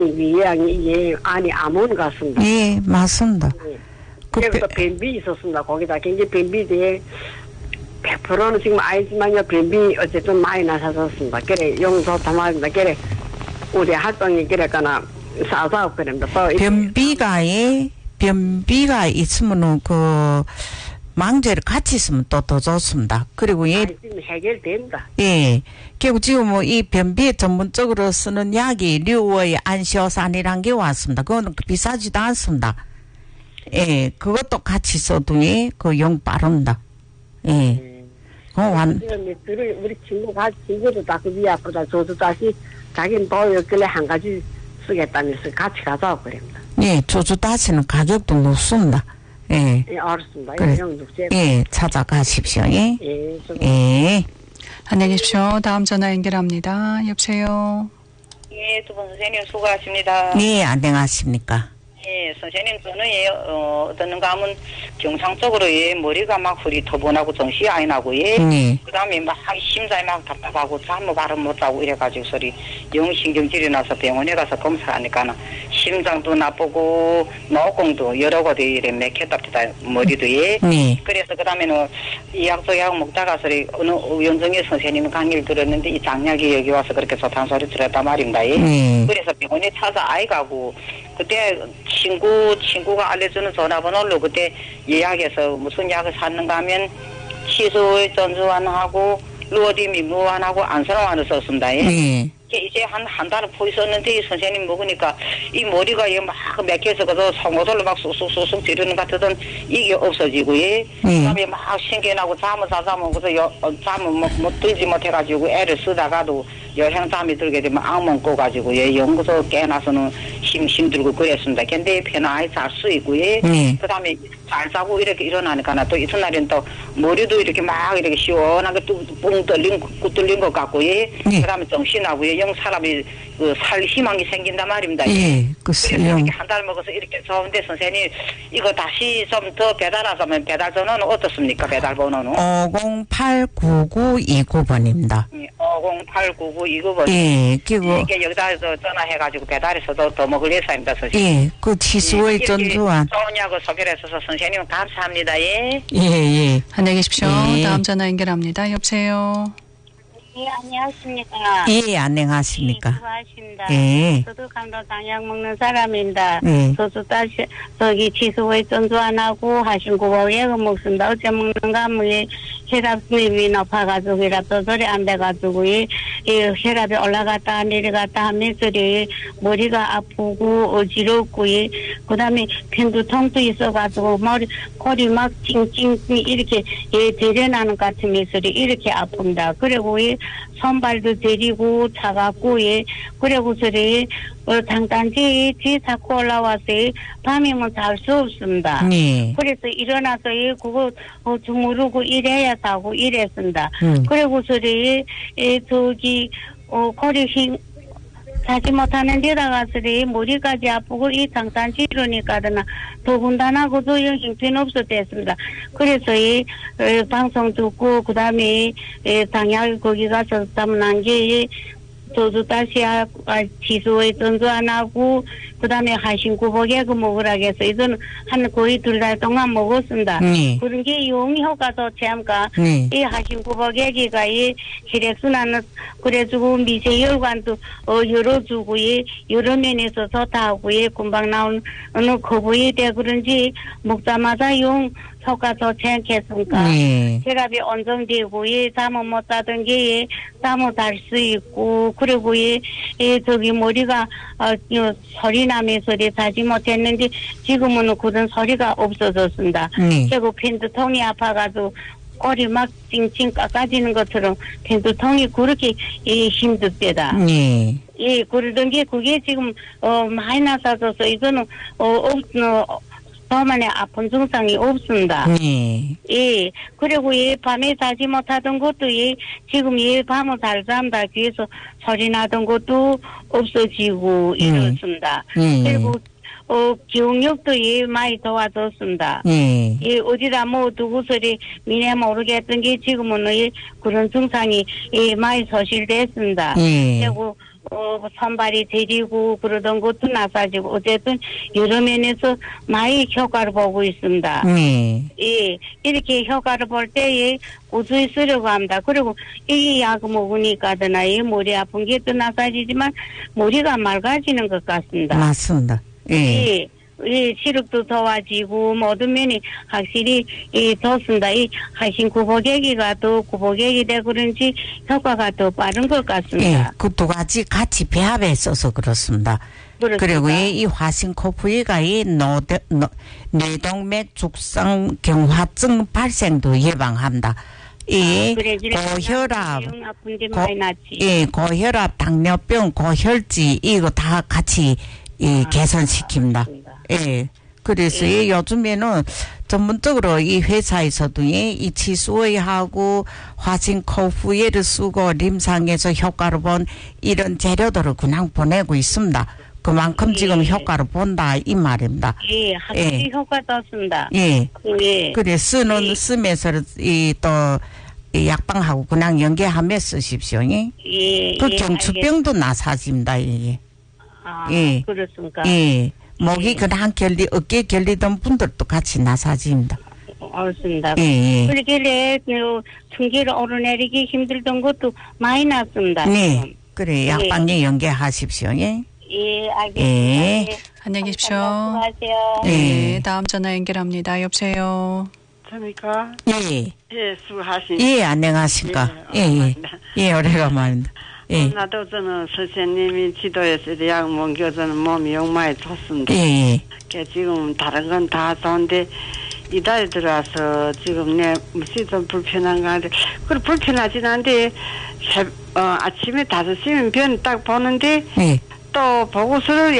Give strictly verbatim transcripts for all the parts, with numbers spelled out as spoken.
위양이 이게 안이 아몬 같습니다. 예, 맞습니다. 예. 그 그래서 변비 있었습니다. 거기다 굉장히 변비 뒤에 백 퍼센트는 지금 아니지만요, 변비 어쨌든 많이 나셨습니다. 그래, 용서 담아줍니다. 그래, 우리 활동이 그래가나 싸서 그럽니다. 변비가, 예, 변비가 있으면은 그, 망제를 같이 있으면 또 더 좋습니다. 그리고 예. 지금 해결됩니다. 예. 결국 지금 뭐 이 변비에 전문적으로 쓰는 약이 류의 안시오산이란 게 왔습니다. 그거는 비싸지도 않습니다. 예. 그것도 같이 써도 예. 그 용 빠릅니다. 예. 음. 그 완. 우리 친구가, 친구도 다 그 위 아프다. 저도 다시 자기는 도였길래 한 가지 쓰겠다면서 같이 가자고 그럽니다. 예. 조주다시는 가격도 높습니다. 예. 예, 알았습니다. 그래. 예, 예, 찾아가십시오. 예. 예. 예. 안녕히 계십시오. 다음 전화 연결합니다. 여보세요. 예, 두 분 선생님 수고하십니다. 예, 안녕하십니까. 예, 선생님 저는 예, 어, 어떤가 하면 경상 쪽으로 예, 머리가 막 흐리터분하고 정신이 안 나고 예. 예. 그다음에 막 심장이 막 답답하고 잠을 바로 못 자고 이래가지고 소리 영신경질이 나서 병원에 가서 검사하니까는 심장도 나쁘고 노공도 여러 곳에 이래 맥혔답니다. 머리도 예. 예. 그래서 그다음에는 이 약도 약 먹다가 소리 어느 윤정희 선생님 강의를 들었는데 이 장약이 여기 와서 그렇게 좋다는 소리 들었단 말입니다. 예. 예. 그래서 병원에 찾아 아이가고 그때 친구 친구가 알려주는 전화번호로 그때 예약해서 무슨 약을 샀는가 하면 치수의 전주환하고 루어디미 무환하고 안선환을 썼습니다. 예. 예. 이제 한, 한 달을 푸 있었는데, 선생님 먹으니까, 이 머리가 막 맥혀서, 그저 송곳으로 막 쑥쑥쑥쑥 지르는 것 같던 이게 없어지고, 예. 그 다음에 막 신기하고 잠을 자자면, 그저 여, 어, 잠을 못, 못 들지 못해가지고 애를 쓰다가도 여행 잠이 들게 되면 악몽 꿔가지고, 예. 연구소 깨어나서는 힘, 힘들고 그랬습니다. 근데 편안히 잘 수 있고, 예. 예. 그 다음에 잘 자고 이렇게 일어나니까 또 이튿날엔 또 머리도 이렇게 막 이렇게 시원하게 뿡 뚫린, 뚫린 것 같고, 예. 예. 그 다음에 정신하고, 예. 영 사람이 그 살 희망이 생긴단 말입니다. 예, 그래서 글쎄요. 이렇게 한 달 먹어서 이렇게 좋은데 선생님 이거 다시 좀 더 배달하자면 배달 전화는 어떻습니까? 배달 번호는 오공팔구구이구 번입니다. 오공팔구구이구 번. 예, 그리고 이게 여기다 전화해가지고 배달해서도 더 먹을 예사입니다, 선생님. 예, 그 치수의 예, 전주환. 좋은 약을 소개를 해주셔서 선생님 감사합니다. 예. 예, 예. 안녕히 계십시오. 예. 다음 전화 연결합니다. 여보세요. 예, 안녕하십니까. 예, 안녕하십니까. 예, 수고하십니다. 예. 저도 강도 당약 먹는 사람입니다. 예. 저도 다시, 저기 지수의 전주 안 하고 하신구보 예금 먹습니다. 어째 먹는가 하면 이 혈압이 높아가지고 혈압도 소리 안 돼가지고 이, 이 혈압이 올라갔다 내려갔다 하면서 이 머리가 아프고 어지럽고 이, 그 다음에 편두통도 있어가지고 머리, 코리 막 찡찡 이렇게 예, 대려나는 것 같으면서 이렇게 아픕니다. 그리고 이 손발도 저리고 차갑고 예 그리고서리 어, 장단지 뒤 자꾸 올라와서 밤이면 잘 수 없습니다. 예. 그래서 일어나서 예 그거 어, 주무르고 이래야 자고 이랬습니다. 음. 그리고서리 예 저기 어 거리 힘 자지 못하는 데다 가서리 머리까지 아프고 이 장단지 이러니까는 더군다나고도 형편없었댔습니다. 그래서 이 어, 방송 듣고 그 다음에 당약 거기 가서 담난 게 저도 다시 아, 지수의 전도 안 하고 그 다음에 하신구복에 그 먹으라 해서 이거는 한 거의 두 달 동안 먹었습니다. 네. 그런 게 용효과도 체험가 네. 이 하신구복에기가 이 혈액순환을 그래주고 미세혈관도 어 열어주고 이 여러 면에서 좋다고 예 금방 나온 어느 거부에 대 그런지 먹자마자 용 효과도 체험했으니까 네. 혈압이 안정되고 예 잠을 못 자던 게 예, 잠을 잘 수 있고 그리고 예, 예 저기 머리가 어 요, 소리 나면서 예, 자지 못했는데 지금은 그런 소리가 없어졌습니다. 네. 그리고 편두통이 아파가지고 꼬리 막 찡찡 깎아지는 것처럼 편두통이 그렇게 예, 힘들대다. 네. 예, 그러던 게 그게 지금 어 많이 나서져서 이거는 어 없. 어, 저만의 아픈 증상이 없습니다. 네. 예. 그리고 예, 밤에 자지 못하던 것도 예, 지금 예, 밤을 잘 잠다 귀에서 소리 나던 것도 없어지고 이렇습니다. 음. 그리고 어, 기억력도 예, 많이 도와줬습니다. 네. 예, 어디다 뭐 두고 소리 미네 모르겠던 게 지금은 예, 그런 증상이 예, 많이 소실됐습니다. 네. 그리고 어, 선발이 데리고 그러던 것도 나사지고 어쨌든 여러 면에서 많이 효과를 보고 있습니다. 네. 예, 이렇게 효과를 볼 때에 꾸준히 쓰려고 합니다. 그리고 이 약 먹으니까드나 이 머리 아픈 게 또 나사지지만 머리가 맑아지는 것 같습니다. 맞습니다. 예. 예. 이 시력도 좋아지고 모든 면이 확실히 이 좋습니다. 이 하신 구보계기가 또 구보계기 돼 그런지 효과가 더 빠른 것 같습니다. 예, 그 두 가지 같이 배합해 써서 그렇습니다. 그렇습니다. 그리고 이, 이 화신코프이가 이 노대, 노, 뇌동맥 죽상 경화증 발생도 예방합니다. 이 아, 그래, 그래. 고혈압, 영 아픈 게 고, 많이 낫지. 예, 고혈압, 당뇨병, 고혈지 이거 다 같이 이 아, 개선시킵니다. 맞습니다. 예. 그래서 예. 이 요즘에는 전문적으로 이 회사에서도 이, 이 치수의하고 화신코프이를 쓰고 림상에서 효과를 본 이런 재료들을 그냥 보내고 있습니다. 그만큼 예. 지금 효과를 본다 이 말입니다. 예, 확실히 효과 좋습니다. 예. 예. 그래 쓰는 예. 쓰면서 이 또 이 약방하고 그냥 연계하며 쓰십시오. 예. 예. 그 예, 경추병도 나사집니다. 이게. 아, 예. 그렇습니까? 예. 목이 예. 그냥 결리 어깨 결리던 분들도 같이 나사집니다. 옳습니다. 예. 예. 그러길래 그 충기를 오르내리기 힘들던 것도 많이 났습니다. 네. 지금. 그래 약방에 연계하십시오. 예. 예, 알겠습니다. 예. 예. 안녕히 계십시오. 수고하세요. 예. 네, 다음 전화 연결합니다. 여보세요. 됩니까? 예. 예, 수고하신. 예, 안녕하십니까. 예, 예. 예, 오래간만입니다. 예. 나도 저는 선생님이 지도에서 약 먹여 저는 몸이 영마에 좋습니다. 예, 그 지금 다른 건 다 좋은데 이달에 들어와서 지금 내 무슨 좀 불편한가 하는데 그래 불편하진 않은데 새, 어, 아침에 다섯 시면 변 딱 보는데 예. 또 보고서를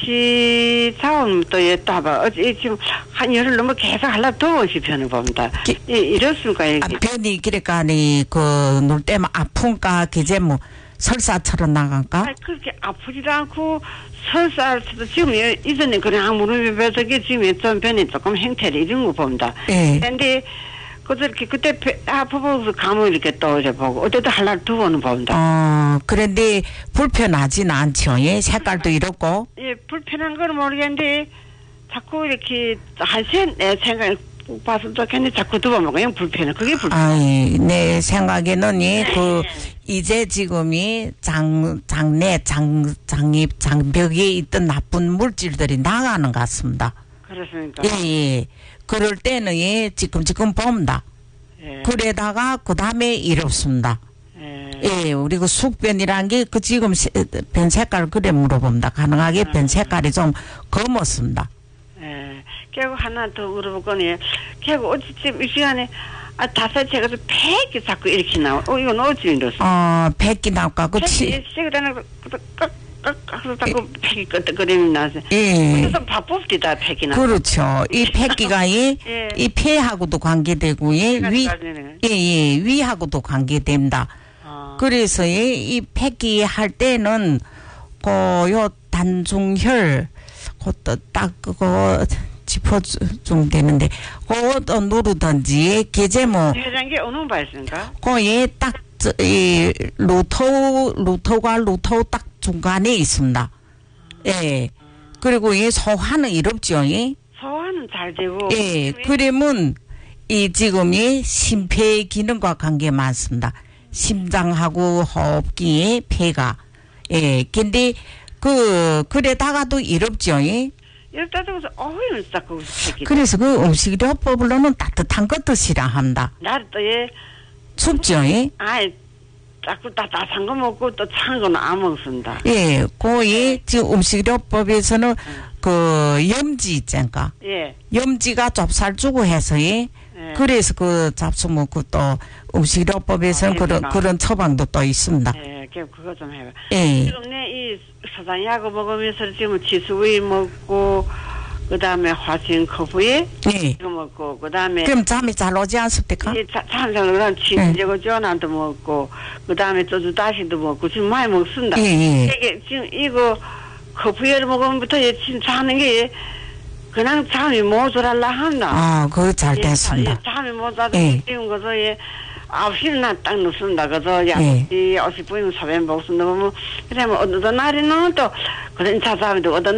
야듯이 자원 또얘 또 봐봐 어제 지금 한 열흘 넘어 계속 하려 두 번씩 변을 봅니다. 기- 예, 이렇습니까 이게? 아, 변이 그러니까니 그놀 때만 아픈가 그제 뭐 설사처럼 나간가? 아, 그렇게 아프지도 않고 설사도 지금 예, 이전에 그냥 무릎이 펴서게 지금 좀 변이 조금 형태를 이런 거 봅니다. 예. 근데 그저렇게 그때 아프고서 감을 이렇게 또 이제 보고 어때도 할날 두 번은 봅니다. 어, 그런데 불편하진 않죠. 예, 색깔도 이렇고. 예, 불편한 건 모르겠는데 자꾸 이렇게 한시에 내 생각에 봐서 좋겠는데 자꾸 두 번 보고 그냥 불편해. 그게 불편해. 아이, 내 생각에는 이, 그, 이제 지금이 장, 장내, 장, 장입, 장벽에 있던 나쁜 물질들이 나가는 것 같습니다. 그렇습니까? 예, 예. 그럴 때는 예, 지금 지금 봅니다. 예. 그러다가 그 다음에 이렇습니다. 예. 예, 우리 그 숙변이란 게 그 지금 세- 변 색깔 그래 물어봅니다. 가능하게 변 색깔이 좀 검었습니다. 예. 결국 하나 더 물어볼 거니 결국 어찌쯤 이 시간에 아 다섯 채가 팩이 자꾸 이렇게 나와. 어 이건 어찌 이렇어? 어, 백기 나올까? 그 치, 시그다는 깍깍깍 자꾸 팩이 끄덕거리면 나서. 예. 그래서 바쁩니다 팩이 나. 그렇죠. 이 폐기가 이, 예. 이 폐하고도 관계되고, 예, 위, 예, 예, 위하고도 관계됩니다. 어. 그래서 이, 이 폐기 할 때는, 그, 요 단중혈, 그것도 딱 그거 짚어주면 되는데, 그것도 누르든지, 계제 뭐, 회장기 어느 발생가? 거기 딱, 저, 이, 루토, 루토가 루토 딱 중간에 있습니다. 예. 그리고 이 소화는 이롭죠, 예. 소화는 잘 되고. 예. 그러면, 이 지금이 심폐 기능과 관계 많습니다. 심장하고 호흡기, 폐가. 예. 근데, 그, 그래다가도 이롭죠, 예. 이렇다도 어휴 자꾸 팩이. 그래서 그 음식료법으로는 따뜻한 것 드시라 합니다. 나를 또예 춥죠, 예. 아이 자꾸 따뜻한 거 먹고 또 찬 거는 안 먹습니다. 예, 고이 지금 음식료법에서는 그 염지 있잖까. 예. 염지가 좁쌀 주고 해서 예. 예. 그래서 그 잡수 먹고 또 음식료법에서는 아, 그런 염지가. 그런 처방도 또 있습니다. 예, 그 그거 좀 해봐. 예. 지금 내 이 사장약을 먹으면서 지금 지수의 먹고 그 다음에 화신 커브에 예. 이거 먹고 그 다음에 그럼 잠이 잘 오지 않습니까? 참새는 그다음 친제고 전환도 먹고 그 다음에 저주 다시도 먹고 지금 많이 먹습니다. 예, 예. 이게 지금 이거 커브에를 먹으면부터 예, 진짜 자는 게 그냥 잠이 모자랄라 한다. 아, 그거 잘 예, 됐습니다. 예, 잠이 모자라서 예. 지금 거서 예, 아홉 시는 딱 눕습니다. 그래서 양시 오십 분이면 사배 먹습니다. 뭐, 그러면 어떤 날에는 또, 그런 차사람도 어떤